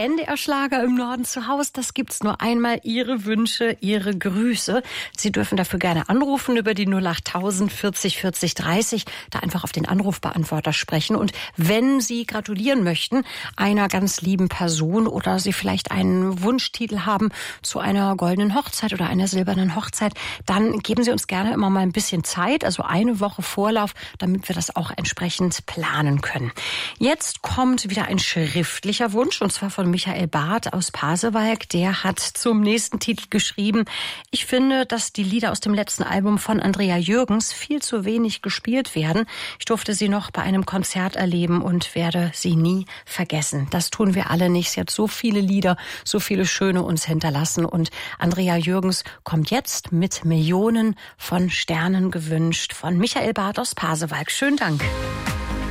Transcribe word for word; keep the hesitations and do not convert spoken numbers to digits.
N D R-Schlager im Norden zu Hause. Das gibt's nur einmal. Ihre Wünsche, Ihre Grüße. Sie dürfen dafür gerne anrufen über die null acht tausend vierzig vierzig dreißig. Da einfach auf den Anrufbeantworter sprechen. Und wenn Sie gratulieren möchten, einer ganz lieben Person oder Sie vielleicht einen Wunschtitel haben zu einer goldenen Hochzeit oder einer silbernen Hochzeit, dann geben Sie uns gerne immer mal ein bisschen Zeit, also eine Woche Vorlauf, damit wir das auch entsprechend planen können. Jetzt kommt wieder ein schriftlicher Wunsch, und zwar von Michael Barth aus Pasewalk. Der hat zum nächsten Titel geschrieben: Ich finde, dass die Lieder aus dem letzten Album von Andrea Jürgens viel zu wenig gespielt werden. Ich durfte sie noch bei einem Konzert erleben und werde sie nie vergessen. Das tun wir alle nicht. Sie hat so viele Lieder, so viele schöne uns hinterlassen. Und Andrea Jürgens kommt jetzt mit Millionen von Sternen gewünscht von Michael Barth aus Pasewalk. Schönen Dank.